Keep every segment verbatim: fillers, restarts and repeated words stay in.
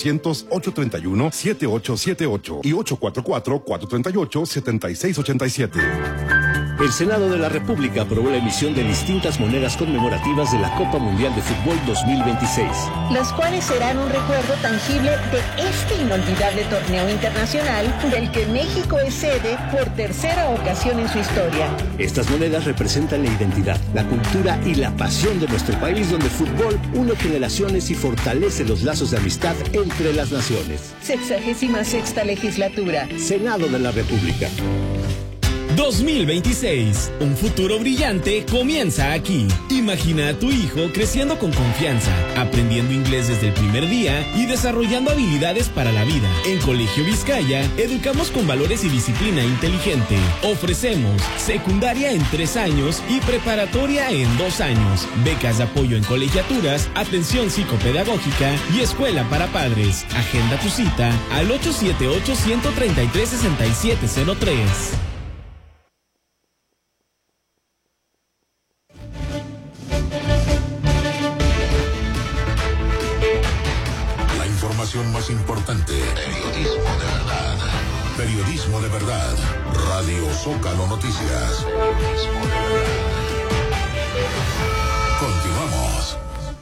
ochocientos, ochocientos treinta y uno, setenta y ocho setenta y ocho y ocho cuatro cuatro, cuatro tres ocho, siete seis ocho siete. El Senado de la República aprobó la emisión de distintas monedas conmemorativas de la Copa Mundial de Fútbol dos mil veintiséis. Las cuales serán un recuerdo tangible de este inolvidable torneo internacional del que México es sede por tercera ocasión en su historia. Estas monedas representan la identidad, la cultura y la pasión de nuestro país, donde el fútbol une generaciones y fortalece los lazos de amistad entre las naciones. Sexagésima sexta legislatura. Senado de la República. dos mil veintiséis. Un futuro brillante comienza aquí. Imagina a tu hijo creciendo con confianza, aprendiendo inglés desde el primer día y desarrollando habilidades para la vida. En Colegio Vizcaya, educamos con valores y disciplina inteligente. Ofrecemos secundaria en tres años y preparatoria en dos años. Becas de apoyo en colegiaturas, atención psicopedagógica y escuela para padres. Agenda tu cita al ocho siete ocho, uno tres tres, seis siete cero tres. Más importante. Periodismo de verdad. Periodismo de verdad. Radio Zócalo Noticias. Periodismo de verdad. Continuamos.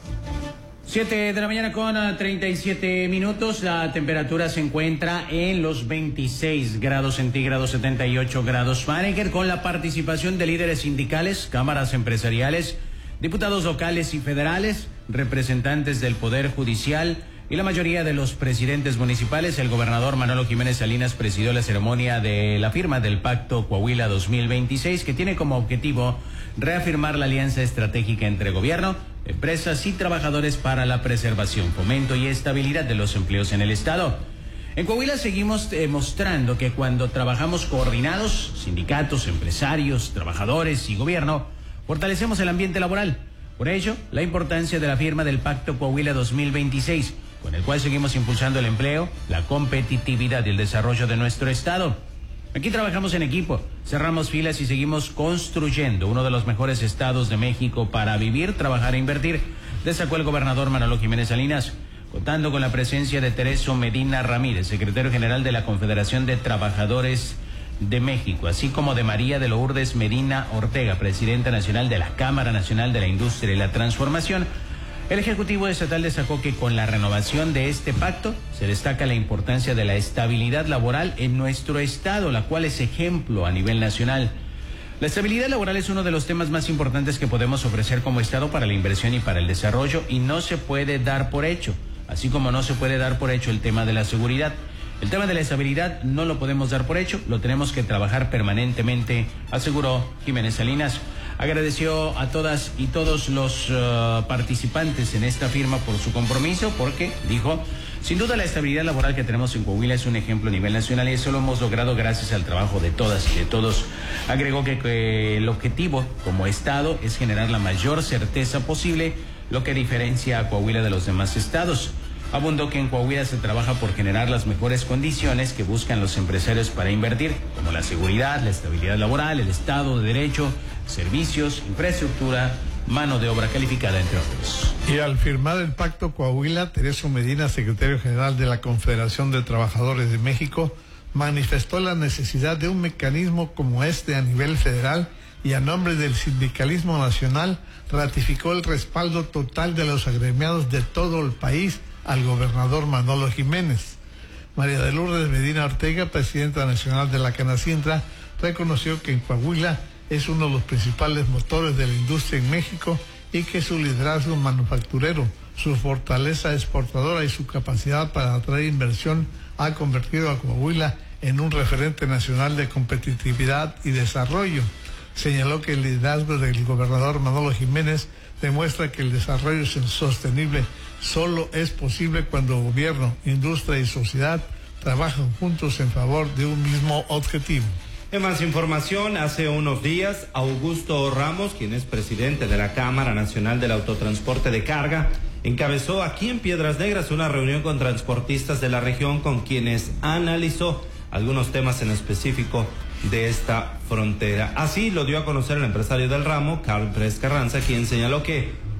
siete de la mañana con treinta y siete minutos. La temperatura se encuentra en los veintiséis grados centígrados, setenta y ocho grados Fahrenheit, con la participación de líderes sindicales, cámaras empresariales, diputados locales y federales, representantes del Poder Judicial y la mayoría de los presidentes municipales. El gobernador Manolo Jiménez Salinas presidió la ceremonia de la firma del Pacto Coahuila dos mil veintiséis, que tiene como objetivo reafirmar la alianza estratégica entre gobierno, empresas y trabajadores para la preservación, fomento y estabilidad de los empleos en el estado. En Coahuila seguimos eh, mostrando que cuando trabajamos coordinados, sindicatos, empresarios, trabajadores y gobierno, fortalecemos el ambiente laboral. Por ello, la importancia de la firma del Pacto Coahuila dos mil veintiséis, con el cual seguimos impulsando el empleo, la competitividad y el desarrollo de nuestro estado. Aquí trabajamos en equipo, cerramos filas y seguimos construyendo uno de los mejores estados de México para vivir, trabajar e invertir, destacó el gobernador Manolo Jiménez Salinas, contando con la presencia de Tereso Medina Ramírez, secretario general de la Confederación de Trabajadores de México, así como de María de Lourdes Medina Ortega, presidenta nacional de la Cámara Nacional de la Industria y la Transformación. El Ejecutivo Estatal destacó que con la renovación de este pacto se destaca la importancia de la estabilidad laboral en nuestro estado, la cual es ejemplo a nivel nacional. La estabilidad laboral es uno de los temas más importantes que podemos ofrecer como estado para la inversión y para el desarrollo, y no se puede dar por hecho, así como no se puede dar por hecho el tema de la seguridad. El tema de la estabilidad no lo podemos dar por hecho, lo tenemos que trabajar permanentemente, aseguró Jiménez Salinas. Agradeció a todas y todos los uh, participantes en esta firma por su compromiso, porque, dijo, sin duda la estabilidad laboral que tenemos en Coahuila es un ejemplo a nivel nacional y eso lo hemos logrado gracias al trabajo de todas y de todos. Agregó que, que el objetivo como Estado es generar la mayor certeza posible, lo que diferencia a Coahuila de los demás estados. Abundó que en Coahuila se trabaja por generar las mejores condiciones que buscan los empresarios para invertir, como la seguridad, la estabilidad laboral, el Estado de Derecho, servicios, infraestructura, mano de obra calificada, entre otros. Y al firmar el Pacto Coahuila, Tereso Medina, secretario general de la Confederación de Trabajadores de México, manifestó la necesidad de un mecanismo como este a nivel federal y a nombre del sindicalismo nacional ratificó el respaldo total de los agremiados de todo el país al gobernador Manolo Jiménez. María de Lourdes Medina Ortega, presidenta nacional de la Canacintra, reconoció que en Coahuila es uno de los principales motores de la industria en México y que su liderazgo manufacturero, su fortaleza exportadora y su capacidad para atraer inversión ha convertido a Coahuila en un referente nacional de competitividad y desarrollo. Señaló que el liderazgo del gobernador Manolo Jiménez demuestra que el desarrollo sostenible solo es posible cuando gobierno, industria y sociedad trabajan juntos en favor de un mismo objetivo. En más información, hace unos días, Augusto Ramos, quien es presidente de la Cámara Nacional del Autotransporte de Carga, encabezó aquí en Piedras Negras una reunión con transportistas de la región con quienes analizó algunos temas en específico de esta frontera. Así lo dio a conocer el empresario del ramo, Carl Pérez Carranza, quien señaló que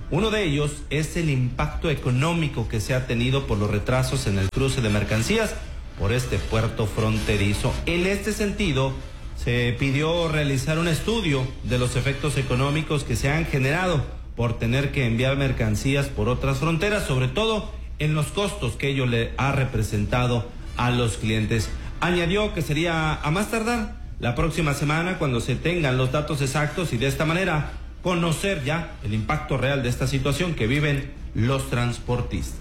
Uno de ellos es el impacto económico que se ha tenido por los retrasos en el cruce de mercancías por este puerto fronterizo. En este sentido, se pidió realizar un estudio de los efectos económicos que se han generado por tener que enviar mercancías por otras fronteras, sobre todo en los costos que ello le ha representado a los clientes. Añadió que sería a más tardar la próxima semana cuando se tengan los datos exactos y de esta manera conocer ya el impacto real de esta situación que viven los transportistas.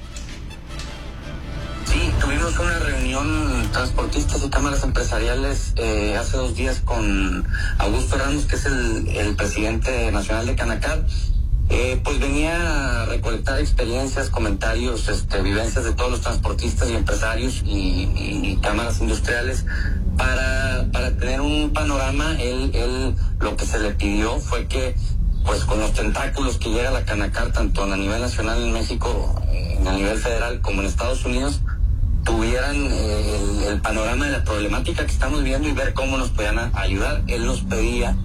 Sí, tuvimos una reunión transportistas y cámaras empresariales eh, hace dos días con Augusto Ramos, que es el, el presidente nacional de Canacar. Eh, pues venía a recolectar experiencias, comentarios, este, vivencias de todos los transportistas y empresarios y, y, y cámaras industriales para, para tener un panorama. Él, él lo que se le pidió fue que, pues con los tentáculos que llega la Canacar, tanto a nivel nacional en México, a nivel federal como en Estados Unidos, tuvieran eh, el, el panorama de la problemática que estamos viendo y ver cómo nos podían a, ayudar. Él nos pedía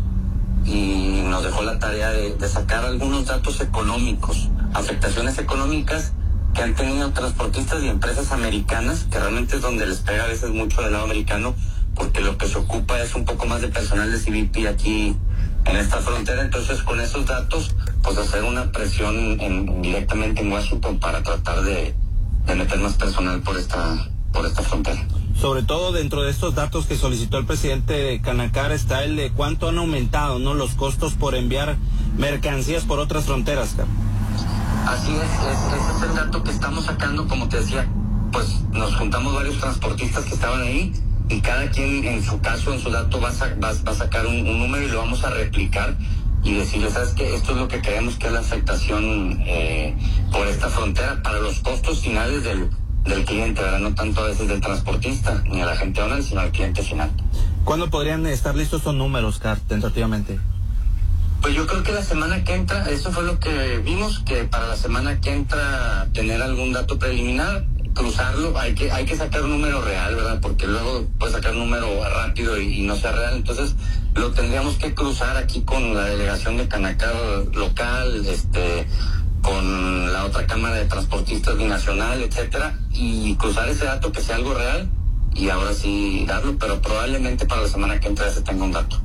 y nos dejó la tarea de, de sacar algunos datos económicos, afectaciones económicas que han tenido transportistas y empresas americanas, que realmente es donde les pega a veces mucho del lado americano, porque lo que se ocupa es un poco más de personal de C B P aquí en esta frontera. Entonces, con esos datos, pues hacer una presión en, directamente en Washington para tratar de, de meter más personal por esta, por esta frontera. Sobre todo dentro de estos datos que solicitó el presidente de Canacar está el de cuánto han aumentado, ¿no?, los costos por enviar mercancías por otras fronteras, Carlos. Así es, es, ese es el dato que estamos sacando. Como te decía, pues nos juntamos varios transportistas que estaban ahí y cada quien en su caso, en su dato va a, va, va a sacar un, un número y lo vamos a replicar y decirles, ¿sabes qué? Esto es lo que creemos que es la afectación eh, por esta frontera para los costos finales del del cliente, ¿verdad? No tanto a veces del transportista ni a la gente online, sino al cliente final. ¿Cuándo podrían estar listos esos números, Car, tentativamente? Pues yo creo que la semana que entra, eso fue lo que vimos, que para la semana que entra tener algún dato preliminar, cruzarlo, hay que hay que sacar un número real, ¿verdad? Porque luego puedes sacar un número rápido y, y no sea real. Entonces lo tendríamos que cruzar aquí con la delegación de Canacar local, este con la otra cámara de transportistas binacional, etcétera, y cruzar ese dato que sea algo real y ahora sí darlo, pero probablemente para la semana que entra se tenga un dato.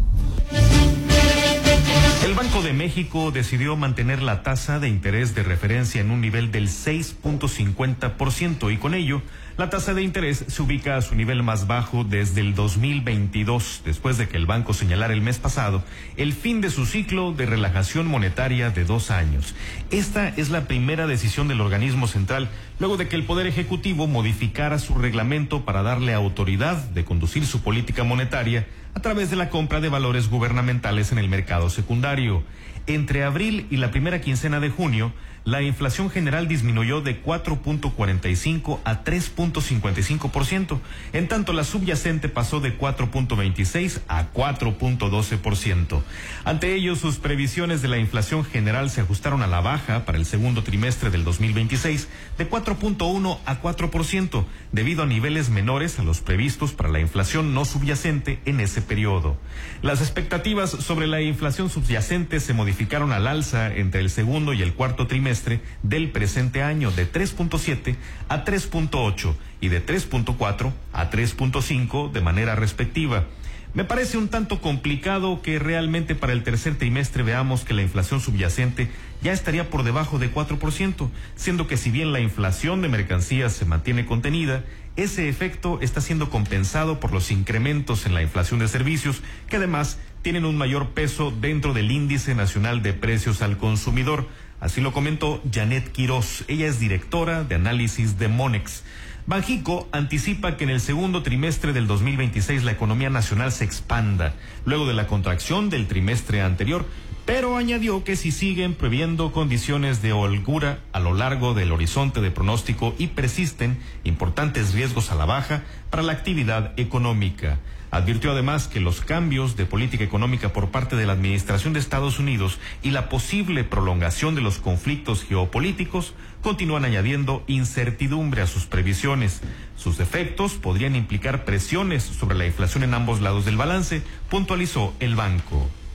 El Banco de México decidió mantener la tasa de interés de referencia en un nivel del seis punto cincuenta por ciento y con ello la tasa de interés se ubica a su nivel más bajo desde el dos mil veintidós, después de que el banco señalara el mes pasado el fin de su ciclo de relajación monetaria de dos años. Esta es la primera decisión del organismo central luego de que el Poder Ejecutivo modificara su reglamento para darle autoridad de conducir su política monetaria a través de la compra de valores gubernamentales en el mercado secundario. Entre abril y la primera quincena de junio, la inflación general disminuyó de cuatro punto cuarenta y cinco a tres punto cincuenta y cinco por ciento, en tanto la subyacente pasó de cuatro punto veintiséis a cuatro punto doce por ciento. Ante ello, sus previsiones de la inflación general se ajustaron a la baja para el segundo trimestre del dos mil veintiséis de cuatro punto uno a cuatro por ciento, debido a niveles menores a los previstos para la inflación no subyacente en ese periodo. Las expectativas sobre la inflación subyacente se modificaron al alza entre el segundo y el cuarto trimestre del presente año de tres punto siete a tres punto ocho y de tres punto cuatro a tres punto cinco de manera respectiva. Me parece un tanto complicado que realmente para el tercer trimestre veamos que la inflación subyacente ya estaría por debajo de cuatro por ciento, siendo que si bien la inflación de mercancías se mantiene contenida, ese efecto está siendo compensado por los incrementos en la inflación de servicios, que además tienen un mayor peso dentro del Índice Nacional de Precios al Consumidor. Así lo comentó Janet Quiroz, ella es directora de análisis de Monex. Banjico anticipa que en el segundo trimestre del dos mil veintiséis la economía nacional se expanda, luego de la contracción del trimestre anterior, pero añadió que si siguen previendo condiciones de holgura a lo largo del horizonte de pronóstico y persisten importantes riesgos a la baja para la actividad económica. Advirtió además que los cambios de política económica por parte de la administración de Estados Unidos y la posible prolongación de los conflictos geopolíticos continúan añadiendo incertidumbre a sus previsiones. Sus efectos podrían implicar presiones sobre la inflación en ambos lados del balance, puntualizó el banco.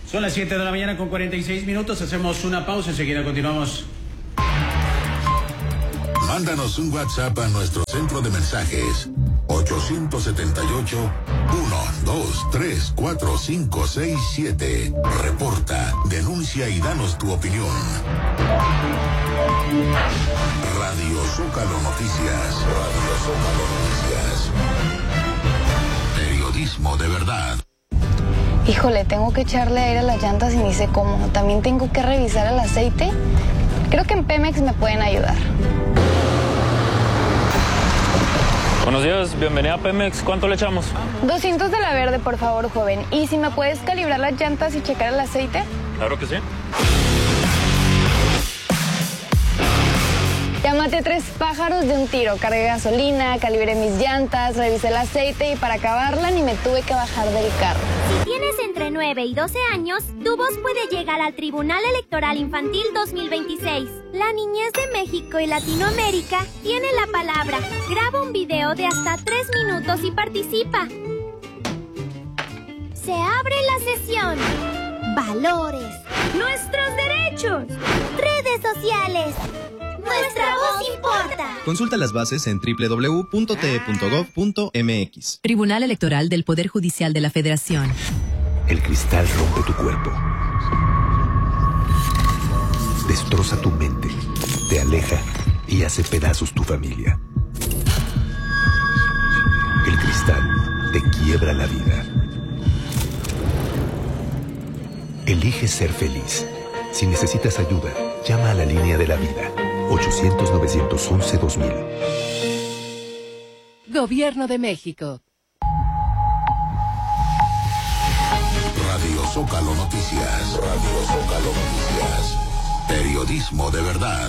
Son las siete de la mañana con cuarenta y seis minutos. Hacemos una pausa. Enseguida continuamos. Mándanos un WhatsApp a nuestro centro de mensajes ocho siete ocho, uno, dos, tres, cuatro, cinco, seis, siete. Reporta, denuncia y danos tu opinión. Radio Zócalo Noticias. Radio Zócalo Noticias. Periodismo de verdad. Híjole, tengo que echarle aire a las llantas y ni sé cómo. También tengo que revisar el aceite. Creo que en Pemex me pueden ayudar. Buenos días, bienvenida a Pemex. ¿Cuánto le echamos? doscientos de la verde, por favor, joven. ¿Y si me puedes calibrar las llantas y checar el aceite? Claro que sí. Ya maté tres pájaros de un tiro. Cargué gasolina, calibré mis llantas, revisé el aceite y para acabarla ni me tuve que bajar del carro. Si tienes entre nueve y doce años, tu voz puede llegar al Tribunal Electoral Infantil dos mil veintiséis. La niñez de México y Latinoamérica tiene la palabra. Graba un video de hasta tres minutos y participa. Se abre la sesión. Valores. Nuestros derechos. Redes sociales. Nuestra voz importa. Consulta las bases en doble u doble u doble u punto t e punto gov punto m x. Tribunal Electoral del Poder Judicial de la Federación. El cristal rompe tu cuerpo. Destroza tu mente, te aleja y hace pedazos tu familia. El cristal te quiebra la vida. Elige ser feliz. Si necesitas ayuda, llama a la línea de la vida. ochocientos, novecientos once, dos mil. Gobierno de México. Radio Zócalo Noticias. Radio Zócalo Noticias. Periodismo de verdad.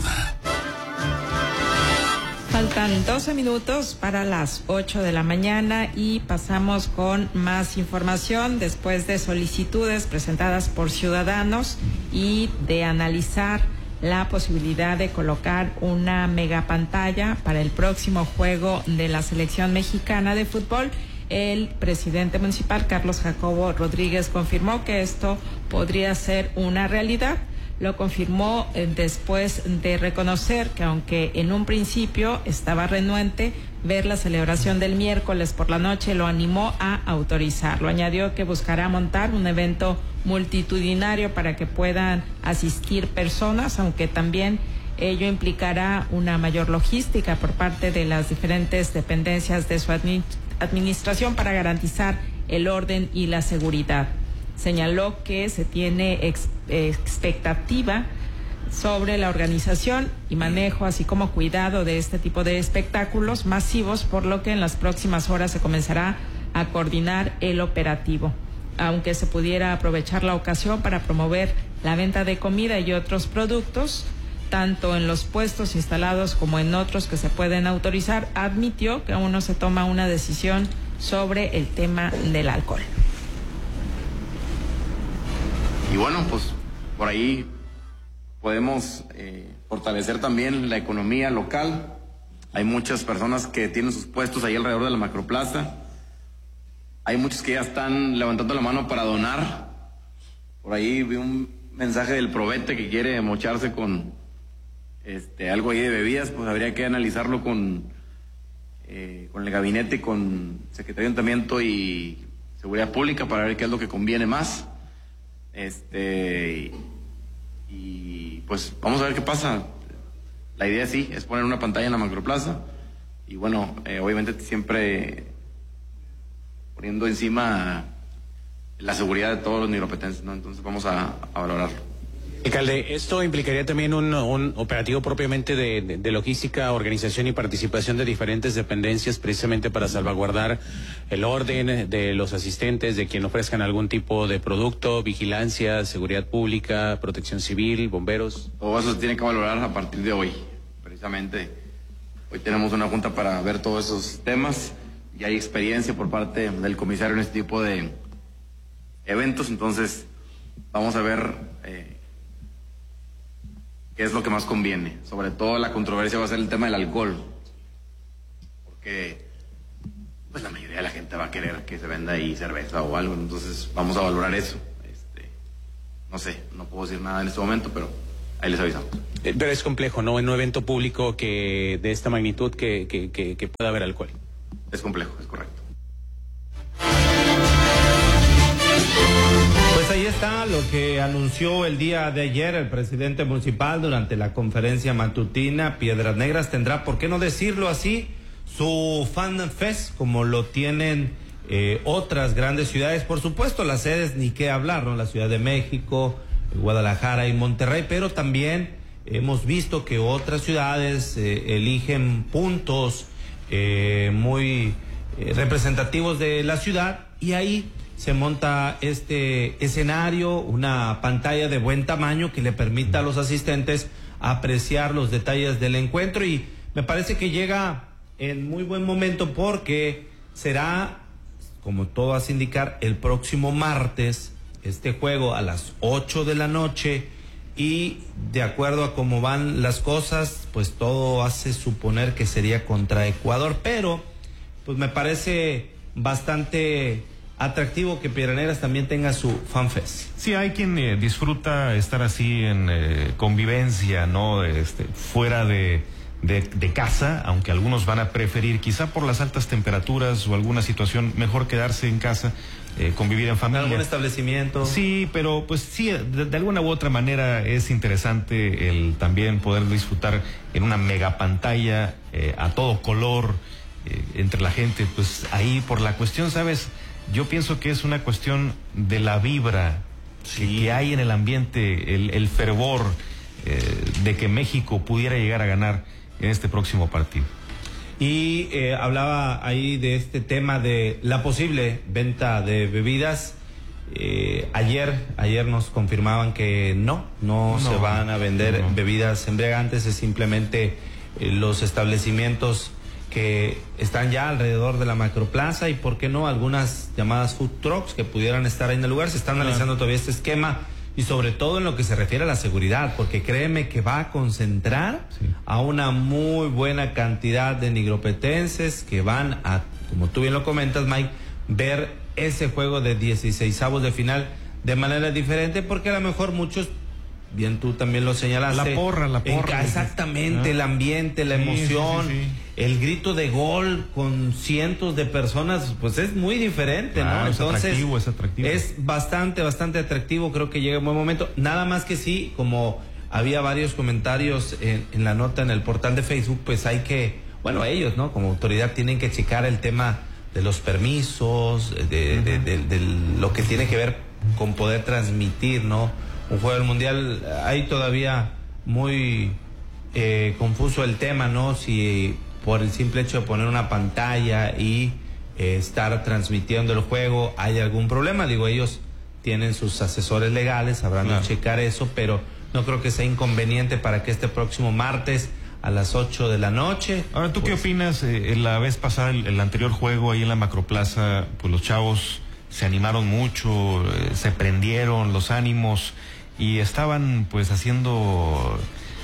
Faltan doce minutos para las ocho de la mañana y pasamos con más información después de solicitudes presentadas por ciudadanos y de analizar la posibilidad de colocar una megapantalla para el próximo juego de la selección mexicana de fútbol. El presidente municipal, Carlos Jacobo Rodríguez, confirmó que esto podría ser una realidad. Lo confirmó eh, después de reconocer que aunque en un principio estaba renuente ver la celebración del miércoles por la noche, lo animó a autorizarlo. Añadió que buscará montar un evento multitudinario para que puedan asistir personas, aunque también ello implicará una mayor logística por parte de las diferentes dependencias de su admi- administración para garantizar el orden y la seguridad. Señaló que se tiene ex, expectativa sobre la organización y manejo, así como cuidado de este tipo de espectáculos masivos, por lo que en las próximas horas se comenzará a coordinar el operativo. Aunque se pudiera aprovechar la ocasión para promover la venta de comida y otros productos, tanto en los puestos instalados como en otros que se pueden autorizar, admitió que aún no se toma una decisión sobre el tema del alcohol. Y bueno, pues por ahí podemos eh, fortalecer también la economía local. Hay muchas personas que tienen sus puestos ahí alrededor de la macroplaza. Hay muchos que ya están levantando la mano para donar. Por ahí vi un mensaje del Probete que quiere mocharse con este, algo ahí de bebidas. Pues habría que analizarlo con, eh, con el gabinete, con Secretaría de Ayuntamiento y Seguridad Pública para ver qué es lo que conviene más. Este y, y pues vamos a ver qué pasa. La idea sí es poner una pantalla en la macroplaza y bueno, eh, obviamente siempre poniendo encima la seguridad de todos los nigropetenses, ¿no? Entonces vamos a, a valorarlo. Alcalde, ¿esto implicaría también un, un operativo propiamente de, de, de logística, organización y participación de diferentes dependencias precisamente para salvaguardar el orden de los asistentes, de quien ofrezcan algún tipo de producto, vigilancia, seguridad pública, protección civil, bomberos? Todo eso se tiene que valorar a partir de hoy, precisamente. Hoy tenemos una junta para ver todos esos temas y hay experiencia por parte del comisario en este tipo de eventos, entonces vamos a ver eh, qué es lo que más conviene. Sobre todo la controversia va a ser el tema del alcohol, porque pues la mayoría de la gente va a querer que se venda ahí cerveza o algo, entonces vamos a valorar eso. Este, no sé, no puedo decir nada en este momento, pero ahí les avisamos. Eh, pero es complejo, ¿no? En un evento público que de esta magnitud que, que, que, que pueda haber alcohol. Es complejo, es correcto. Pues ahí está lo que anunció el día de ayer el presidente municipal durante la conferencia matutina. Piedras Negras tendrá, ¿por qué no decirlo así?, su Fan Fest, como lo tienen eh, otras grandes ciudades. Por supuesto, las sedes ni qué hablar, ¿no? La Ciudad de México, Guadalajara y Monterrey, pero también hemos visto que otras ciudades eh, eligen puntos eh, muy eh, representativos de la ciudad, y ahí se monta este escenario, una pantalla de buen tamaño que le permita a los asistentes apreciar los detalles del encuentro, y me parece que llega en muy buen momento porque será, como todo hace indicar, el próximo martes este juego a las ocho de la noche, y de acuerdo a cómo van las cosas, pues todo hace suponer que sería contra Ecuador, pero pues me parece bastante atractivo que Piedras Negras también tenga su FanFest. Sí, hay quien eh, disfruta estar así en eh, convivencia, ¿no? Este, fuera de, de, de casa, aunque algunos van a preferir, quizá por las altas temperaturas o alguna situación, mejor quedarse en casa, eh, convivir en familia. ¿Algún establecimiento? Sí, pero pues sí, de, de alguna u otra manera es interesante el también poder disfrutar en una mega pantalla eh, a todo color eh, entre la gente, pues ahí por la cuestión, ¿sabes? Yo pienso que es una cuestión de la vibra sí. que hay en el ambiente, el, el fervor eh, de que México pudiera llegar a ganar en este próximo partido. Y eh, hablaba ahí de este tema de la posible venta de bebidas. Eh, ayer, ayer nos confirmaban que no, no, no se van a vender no. bebidas embriagantes, es simplemente eh, los establecimientos que están ya alrededor de la macroplaza, y por qué no algunas llamadas food trucks que pudieran estar ahí en el lugar. Se está analizando claro. todavía este esquema, y sobre todo en lo que se refiere a la seguridad, porque créeme que va a concentrar sí. a una muy buena cantidad de nigropetenses que van a, como tú bien lo comentas, Mike, ver ese juego de dieciseisavos de final de manera diferente, porque a lo mejor muchos, bien tú también lo señalaste, la porra, la porra. Exactamente, ¿no? El ambiente, la sí, emoción, sí, sí, sí. el grito de gol con cientos de personas, pues es muy diferente, claro, ¿no? Es Entonces, atractivo, es atractivo. Es bastante, bastante atractivo, creo que llega en buen momento. Nada más que sí, como había varios comentarios en, en la nota en el portal de Facebook, pues hay que, bueno, ellos, ¿no? Como autoridad tienen que checar el tema de los permisos, de, de, de, de, de lo que tiene que ver con poder transmitir, ¿no? Un juego del mundial. Hay todavía muy eh, confuso el tema, ¿no? Si por el simple hecho de poner una pantalla y eh, estar transmitiendo el juego hay algún problema. Digo, ellos tienen sus asesores legales, sabrán claro. checar eso, pero no creo que sea inconveniente para que este próximo martes a las ocho de la noche. Ahora, ¿tú pues, qué opinas? Eh, la vez pasada, el, el anterior juego ahí en la macroplaza, pues los chavos se animaron mucho, eh, se prendieron los ánimos y estaban pues haciendo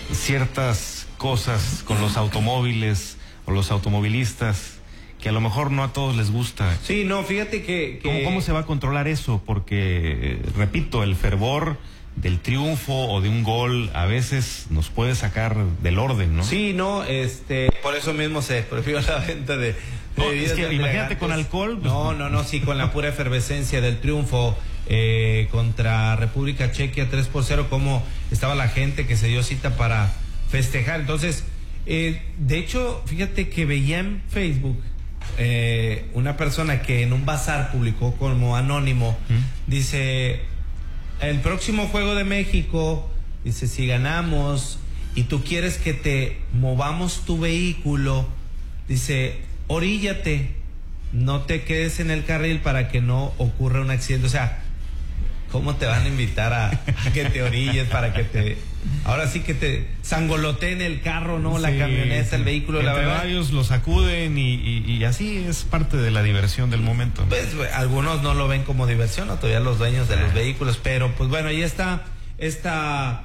ciertas cosas con los automóviles o los automovilistas que a lo mejor no a todos les gusta. Sí, no, fíjate que... que... ¿Cómo, ¿Cómo se va a controlar eso? Porque, eh, repito, el fervor del triunfo o de un gol a veces nos puede sacar del orden, ¿no? Sí, no, este, por eso mismo se prohibió la venta de... No, es que imagínate con alcohol. Pues, no, no, no, sí, con la pura efervescencia del triunfo eh, contra República Checa tres por cero, como estaba la gente que se dio cita para festejar. Entonces, eh, de hecho, fíjate que veía en Facebook eh, una persona que en un bazar publicó como anónimo, ¿Mm? dice, el próximo juego de México, dice, si ganamos y tú quieres que te movamos tu vehículo, dice, oríllate, no te quedes en el carril para que no ocurra un accidente. O sea, ¿cómo te van a invitar a, a que te orilles para que te... Ahora sí que te sangoloteen el carro, ¿no? Sí, la camioneta, sí. el vehículo, entre la verdad. varios lo sacuden y, y, y así es parte de la diversión del momento, ¿no? Pues algunos no lo ven como diversión, ¿no? Todavía los dueños de los vehículos, pero pues bueno, ahí está esta...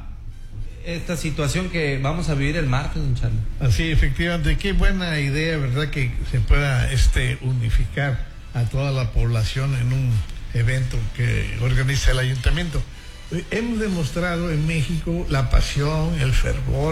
esta situación que vamos a vivir el martes, don Charlie. Así, efectivamente, qué buena idea, ¿verdad? Que se pueda este unificar a toda la población en un evento que organiza el ayuntamiento. hemos demostrado en México la pasión, el fervor,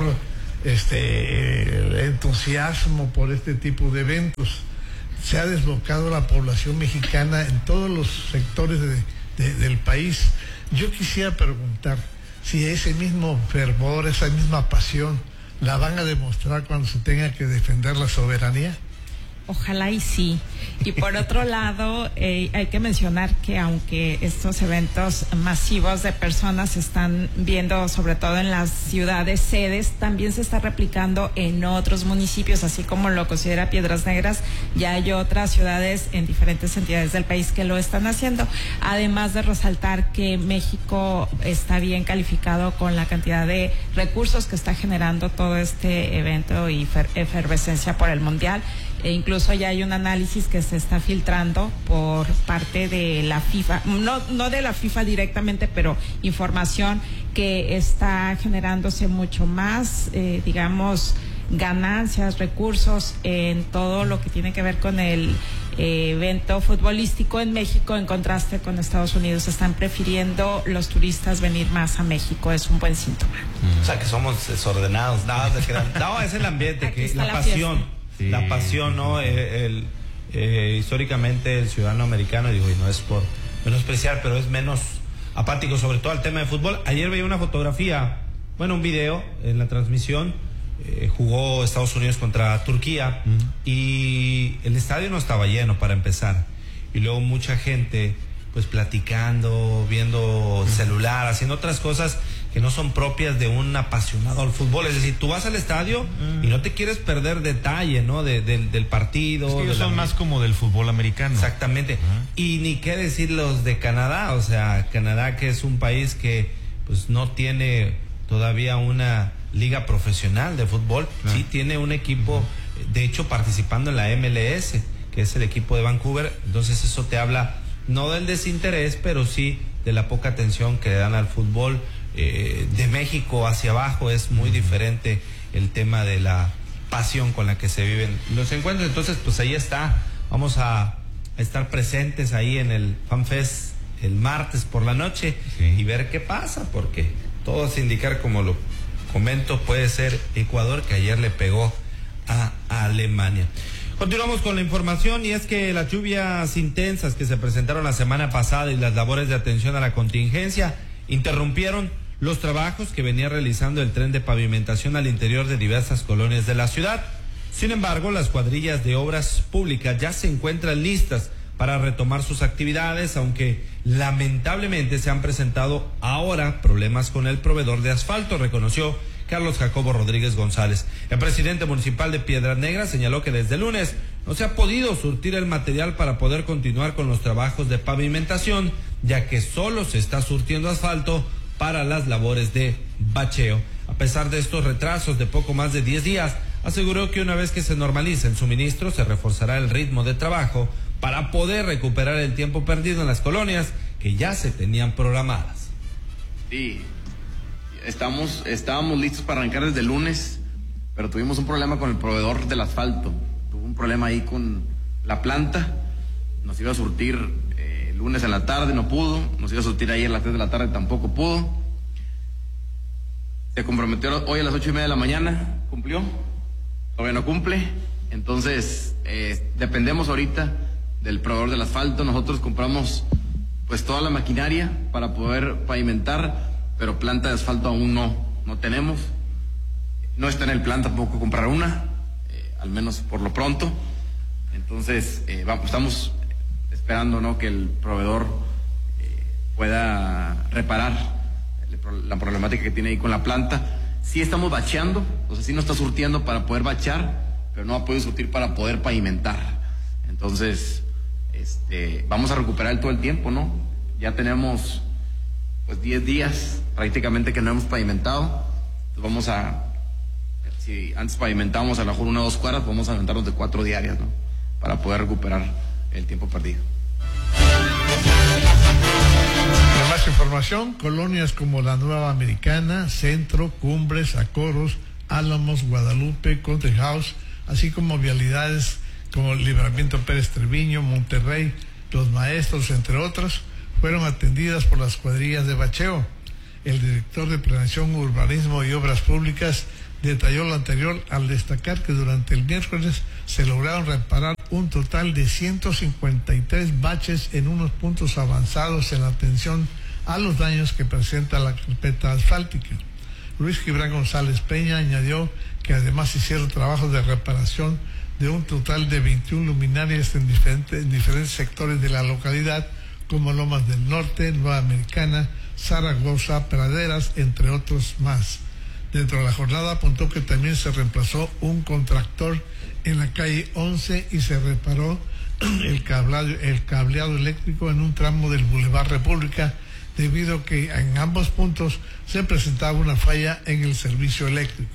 este, el entusiasmo por este tipo de eventos. Se ha desbocado la población mexicana en todos los sectores de, de, del país. Yo quisiera preguntar si ese mismo fervor, esa misma pasión, la van a demostrar cuando se tenga que defender la soberanía. Ojalá y sí. Y por otro lado, eh, hay que mencionar que aunque estos eventos masivos de personas se están viendo sobre todo en las ciudades sedes, también se está replicando en otros municipios, así como lo considera Piedras Negras. Ya hay otras ciudades en diferentes entidades del país que lo están haciendo. Además de resaltar que México está bien calificado con la cantidad de recursos que está generando todo este evento y efervescencia por el Mundial. E incluso ya hay un análisis que se está filtrando por parte de la FIFA, no, no de la FIFA directamente, pero información que está generándose mucho más, eh, digamos, ganancias, recursos en todo lo que tiene que ver con el eh, evento futbolístico en México, en contraste con Estados Unidos. Están prefiriendo los turistas venir más a México. Es un buen síntoma. Mm. O sea, que somos desordenados. No, no es el ambiente, que la, la pasión. Sí. La pasión, ¿no? El, el, eh, históricamente el ciudadano americano, digo, y no es por menospreciar, pero es menos apático, sobre todo al tema de fútbol. Ayer veía una fotografía, bueno, un video en la transmisión, eh, jugó Estados Unidos contra Turquía, uh-huh. y el estadio no estaba lleno para empezar, y luego mucha gente pues platicando, viendo uh-huh. celular, haciendo otras cosas que no son propias de un apasionado al fútbol. Es decir, tú vas al estadio mm. y no te quieres perder detalle, ¿no? De, de, del partido. Es que ellos de son la... más como del fútbol americano. Exactamente. Uh-huh. Y ni qué decir los de Canadá. O sea, Canadá, que es un país que pues no tiene todavía una liga profesional de fútbol. Uh-huh. Sí tiene un equipo, de hecho, participando en la M L S, que es el equipo de Vancouver. Entonces eso te habla, no del desinterés, pero sí de la poca atención que dan al fútbol. Eh, de México hacia abajo es muy diferente el tema de la pasión con la que se viven los encuentros. Entonces pues ahí está, vamos a, a estar presentes ahí en el FanFest el martes por la noche, sí. y ver qué pasa, porque todo es indicar, como lo comento, puede ser Ecuador, que ayer le pegó a, a Alemania. Continuamos con la información, y es que las lluvias intensas que se presentaron la semana pasada y las labores de atención a la contingencia interrumpieron los trabajos que venía realizando el tren de pavimentación al interior de diversas colonias de la ciudad. Sin embargo, las cuadrillas de obras públicas ya se encuentran listas para retomar sus actividades, aunque lamentablemente se han presentado ahora problemas con el proveedor de asfalto, reconoció Carlos Jacobo Rodríguez González. El presidente municipal de Piedras Negras señaló que desde el lunes no se ha podido surtir el material para poder continuar con los trabajos de pavimentación, ya que solo se está surtiendo asfalto para las labores de bacheo. A pesar de estos retrasos de poco más de diez días, aseguró que una vez que se normalice el suministro, se reforzará el ritmo de trabajo para poder recuperar el tiempo perdido en las colonias que ya se tenían programadas. Sí, estamos, estábamos listos para arrancar desde el lunes, pero tuvimos un problema con el proveedor del asfalto. Tuvo un problema ahí con la planta, nos iba a surtir el lunes en la tarde, no pudo, nos iba a surtir ayer a las tres de la tarde, tampoco pudo. Se comprometió hoy a las ocho y media de la mañana, cumplió, todavía no cumple. Entonces eh, dependemos ahorita del proveedor del asfalto. Nosotros compramos pues toda la maquinaria para poder pavimentar, pero planta de asfalto aún no, no tenemos. No está en el plan tampoco comprar una, eh, al menos por lo pronto. Entonces eh, vamos, estamos esperando, ¿no?, que el proveedor eh, pueda reparar el, la problemática que tiene ahí con la planta. Sí estamos bacheando, o sea, sí nos está surtiendo para poder bachear, pero no ha podido surtir para poder pavimentar. Entonces, este, vamos a recuperar todo el tiempo, ¿no? Ya tenemos pues diez días prácticamente que no hemos pavimentado. Entonces vamos a, si antes pavimentábamos a lo mejor una o dos cuadras, vamos a aventarnos de cuatro diarias, ¿no?, para poder recuperar el tiempo perdido. Para más información, colonias como la Nueva Americana, Centro, Cumbres, Acoros, Álamos, Guadalupe, Country House, así como vialidades como Libramiento Pérez Treviño, Monterrey, Los Maestros, entre otras, fueron atendidas por las cuadrillas de bacheo. El director de Planeación, Urbanismo y Obras Públicas detalló lo anterior al destacar que durante el miércoles se lograron reparar un total de ciento cincuenta y tres baches en unos puntos avanzados en la atención a los daños que presenta la carpeta asfáltica. Luis Gibran González Peña añadió que además hicieron trabajos de reparación de un total de veintiuna luminarias en diferentes, en diferentes sectores de la localidad, como Lomas del Norte, Nueva Americana, Zaragoza, Praderas, entre otros más. Dentro de la jornada apuntó que también se reemplazó un contractor en la calle once y se reparó el cableado, el cableado eléctrico en un tramo del Boulevard República, debido a que en ambos puntos se presentaba una falla en el servicio eléctrico.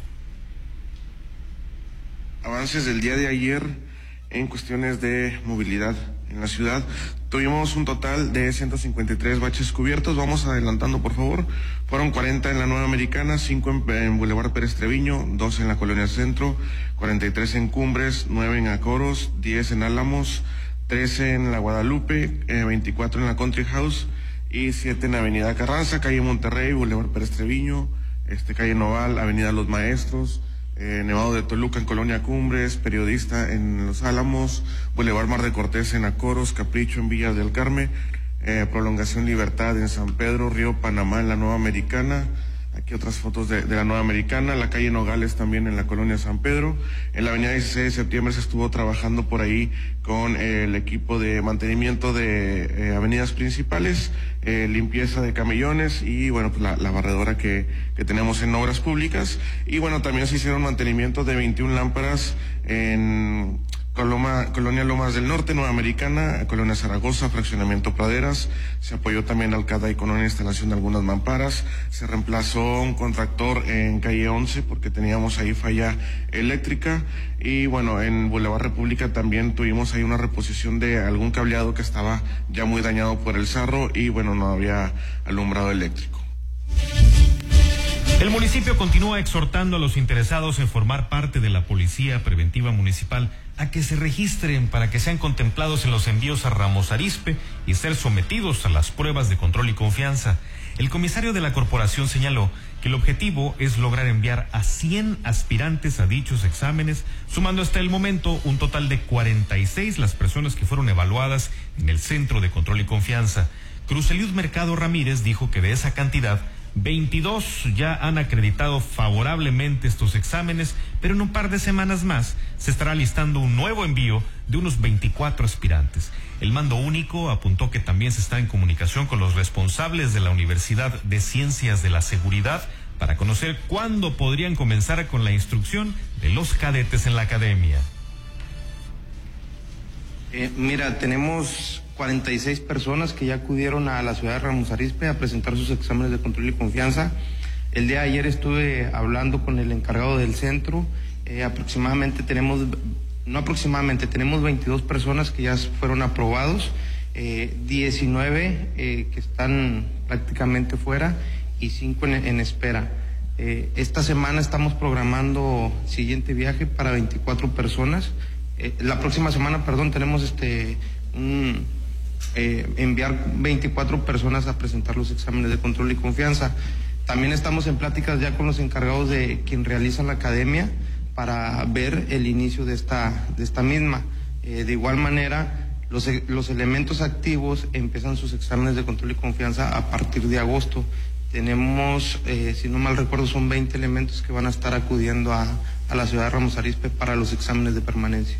Avances del día de ayer en cuestiones de movilidad en la ciudad. Tuvimos un total de ciento cincuenta y tres baches cubiertos. Vamos adelantando, por favor. Fueron cuarenta en la Nueva Americana, cinco en, en Boulevard Pérez Treviño, dos en la Colonia Centro, cuarenta y tres en Cumbres, nueve en Acoros, diez en Álamos, trece en la Guadalupe, eh, veinticuatro en la Country House y siete en Avenida Carranza, calle Monterrey, Boulevard Pérez Treviño, este, calle Noval, Avenida Los Maestros, Eh, Nevado de Toluca en Colonia Cumbres, Periodista en Los Álamos, Boulevard Mar de Cortés en Acoros, Capricho en Villas del Carmen, eh, Prolongación Libertad en San Pedro, Río Panamá en la Nueva Americana, aquí otras fotos de, de la Nueva Americana, la calle Nogales también en la Colonia San Pedro. En la avenida dieciséis de septiembre se estuvo trabajando por ahí con eh, el equipo de mantenimiento de eh, avenidas principales, eh, limpieza de camellones y bueno, pues la, la barredora que, que tenemos en obras públicas. Y bueno, también se hicieron mantenimiento de veintiuna lámparas en Coloma, Colonia Lomas del Norte, Nueva Americana, Colonia Zaragoza, Fraccionamiento Praderas. Se apoyó también al CADA y con una instalación de algunas mamparas. Se reemplazó un contractor en calle once porque teníamos ahí falla eléctrica. Y bueno, en Boulevard República también tuvimos ahí una reposición de algún cableado que estaba ya muy dañado por el sarro y bueno, no había alumbrado eléctrico. El municipio continúa exhortando a los interesados en formar parte de la Policía Preventiva Municipal a que se registren para que sean contemplados en los envíos a Ramos Arizpe y ser sometidos a las pruebas de control y confianza. El comisario de la corporación señaló que el objetivo es lograr enviar a cien aspirantes a dichos exámenes, sumando hasta el momento un total de cuarenta y seis las personas que fueron evaluadas en el Centro de Control y Confianza. Cruz Eliud Mercado Ramírez dijo que de esa cantidad, veintidós ya han acreditado favorablemente estos exámenes, pero en un par de semanas más se estará listando un nuevo envío de unos veinticuatro aspirantes. El mando único apuntó que también se está en comunicación con los responsables de la Universidad de Ciencias de la Seguridad para conocer cuándo podrían comenzar con la instrucción de los cadetes en la academia. Eh, mira, tenemos cuarenta y seis personas que ya acudieron a la ciudad de Ramos Arizpe a presentar sus exámenes de control y confianza. El día de ayer estuve hablando con el encargado del centro. Eh, aproximadamente tenemos, no aproximadamente, tenemos veintidós personas que ya fueron aprobados, eh, diecinueve eh, que están prácticamente fuera y cinco en, en espera. Eh, esta semana estamos programando siguiente viaje para veinticuatro personas. Eh, la próxima semana, perdón, tenemos este un Eh, enviar veinticuatro personas a presentar los exámenes de control y confianza. También estamos en pláticas ya con los encargados de quien realiza la academia para ver el inicio de esta, de esta misma. Eh, de igual manera, los, los elementos activos empiezan sus exámenes de control y confianza a partir de agosto. Tenemos, eh, si no mal recuerdo, son veinte elementos que van a estar acudiendo a, a la ciudad de Ramos Arizpe para los exámenes de permanencia.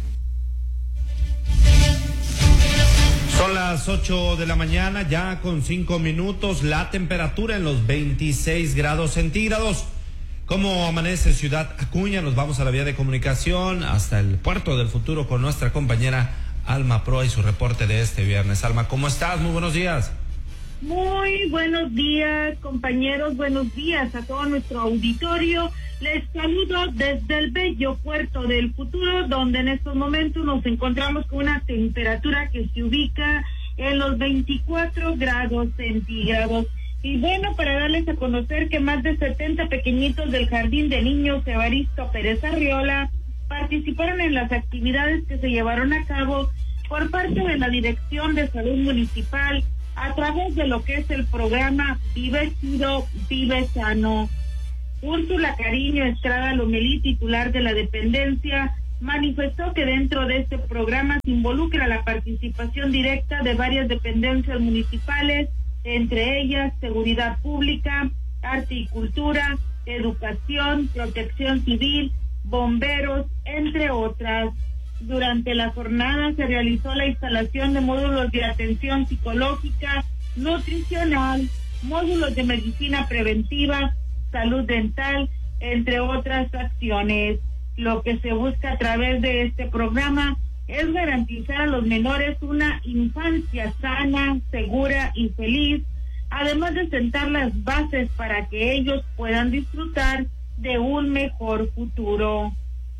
Son las ocho de la mañana, ya con cinco minutos, la temperatura en los veintiséis grados centígrados. ¿Cómo amanece Ciudad Acuña? Nos vamos a la vía de comunicación hasta el puerto del futuro con nuestra compañera Alma Proa y su reporte de este viernes. Alma, ¿cómo estás? Muy buenos días. Muy buenos días, compañeros, buenos días a todo nuestro auditorio. Les saludo desde el bello puerto del futuro, donde en estos momentos nos encontramos con una temperatura que se ubica en los veinticuatro grados centígrados. Y bueno, para darles a conocer que más de setenta pequeñitos del Jardín de Niños Evaristo Pérez Arriola participaron en las actividades que se llevaron a cabo por parte de la Dirección de Salud Municipal a través de lo que es el programa Vive Chido, Vive Sano. Úrsula Cariño Estrada Lomelí, titular de la dependencia, manifestó que dentro de este programa se involucra la participación directa de varias dependencias municipales, entre ellas Seguridad Pública, Arte y Cultura, Educación, Protección Civil, Bomberos, entre otras. Durante la jornada se realizó la instalación de módulos de atención psicológica, nutricional, módulos de medicina preventiva, salud dental, entre otras acciones. Lo que se busca a través de este programa es garantizar a los menores una infancia sana, segura y feliz, además de sentar las bases para que ellos puedan disfrutar de un mejor futuro.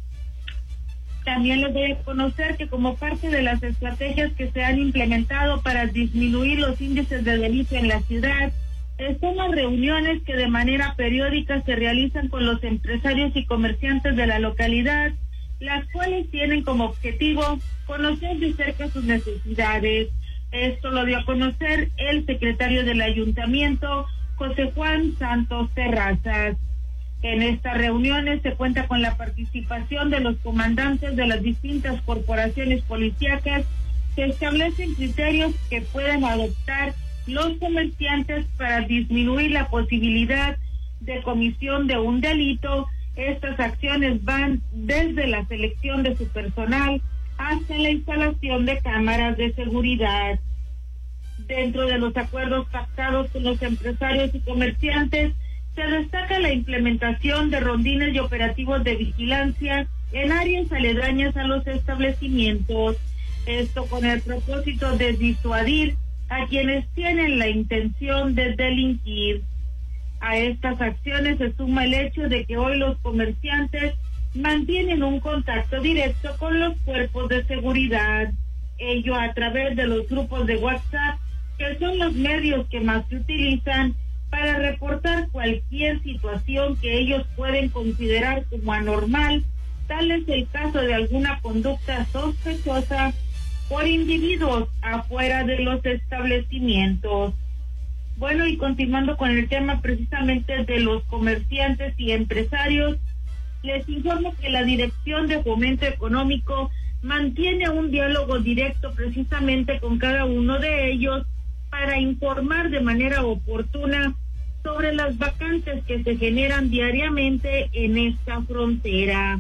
También les doy a conocer que como parte de las estrategias que se han implementado para disminuir los índices de delito en la ciudad, son las reuniones que de manera periódica se realizan con los empresarios y comerciantes de la localidad, las cuales tienen como objetivo conocer de cerca sus necesidades. Esto lo dio a conocer el secretario del ayuntamiento, José Juan Santos Terrazas. En estas reuniones se cuenta con la participación de los comandantes de las distintas corporaciones policíacas, que establecen criterios que puedan adoptar los comerciantes para disminuir la posibilidad de comisión de un delito. Estas acciones van desde la selección de su personal hasta la instalación de cámaras de seguridad. Dentro de los acuerdos pactados con los empresarios y comerciantes, se destaca la implementación de rondines y operativos de vigilancia en áreas aledañas a los establecimientos. Esto con el propósito de disuadir a quienes tienen la intención de delinquir. A estas acciones se suma el hecho de que hoy los comerciantes mantienen un contacto directo con los cuerpos de seguridad, ello a través de los grupos de WhatsApp, que son los medios que más se utilizan para reportar cualquier situación que ellos pueden considerar como anormal. Tal es el caso de alguna conducta sospechosa por individuos afuera de los establecimientos. Bueno, y continuando con el tema precisamente de los comerciantes y empresarios, les informo que la Dirección de Fomento Económico mantiene un diálogo directo precisamente con cada uno de ellos para informar de manera oportuna sobre las vacantes que se generan diariamente en esta frontera.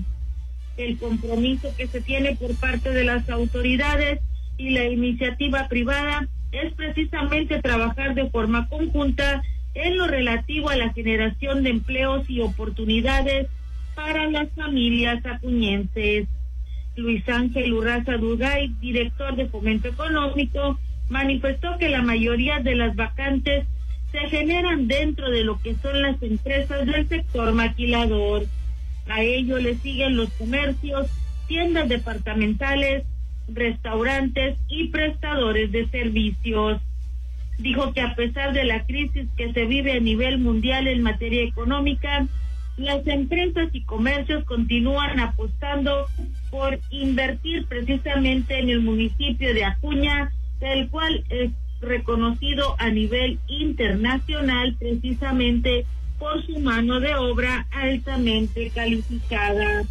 El compromiso que se tiene por parte de las autoridades y la iniciativa privada es precisamente trabajar de forma conjunta en lo relativo a la generación de empleos y oportunidades para las familias acuñenses. Luis Ángel Urraza Dugay, director de Fomento Económico, manifestó que la mayoría de las vacantes se generan dentro de lo que son las empresas del sector maquilador. A ello le siguen los comercios, tiendas departamentales, restaurantes y prestadores de servicios. Dijo que a pesar de la crisis que se vive a nivel mundial en materia económica, las empresas y comercios continúan apostando por invertir precisamente en el municipio de Acuña, el cual es reconocido a nivel internacional precisamente por su mano de obra altamente calificada.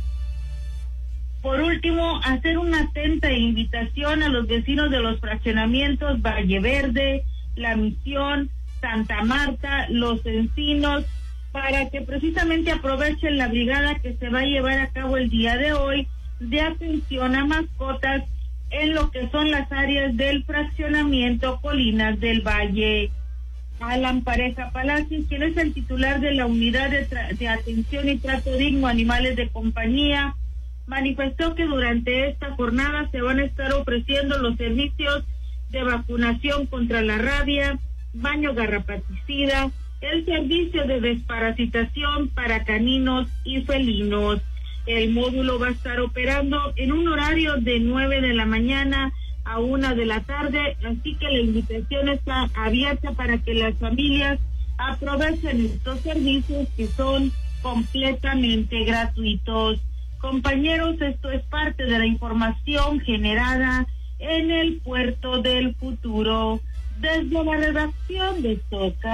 Por último, hacer una atenta invitación a los vecinos de los fraccionamientos Valle Verde, La Misión, Santa Marta, Los Encinos, para que precisamente aprovechen la brigada que se va a llevar a cabo el día de hoy de atención a mascotas en lo que son las áreas del fraccionamiento Colinas del Valle. Alan Pareja Palacios, quien es el titular de la Unidad de, de Atención y Trato Digno a Animales de Compañía, manifestó que durante esta jornada se van a estar ofreciendo los servicios de vacunación contra la rabia, baño garrapaticida, el servicio de desparasitación para caninos y felinos. El módulo va a estar operando en un horario de nueve de la mañana a una de la tarde, así que la invitación está abierta para que las familias aprovechen estos servicios que son completamente gratuitos. Compañeros, esto es parte de la información generada en el Puerto del Futuro. Desde la redacción de Soca